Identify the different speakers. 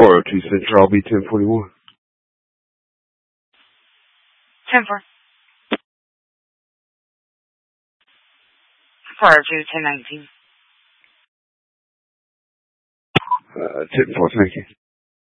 Speaker 1: 402 Central, I'll be 1041.
Speaker 2: 10-4. 402 1019.
Speaker 1: 10-4, thank you.